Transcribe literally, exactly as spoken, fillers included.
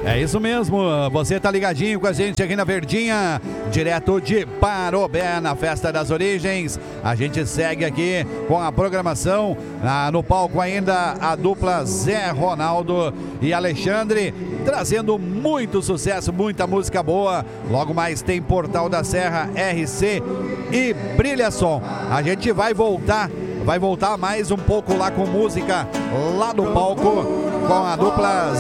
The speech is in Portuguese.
É isso mesmo, você tá ligadinho com a gente aqui na Verdinha, direto de Parobé, na Festa das Origens. A gente segue aqui com a programação, ah, no palco ainda a dupla Zé Ronaldo e Alexandre, trazendo muito sucesso, muita música boa. Logo mais tem Portal da Serra, R C e Brilha Som. A gente vai voltar, vai voltar mais um pouco lá com música lá no palco com a dupla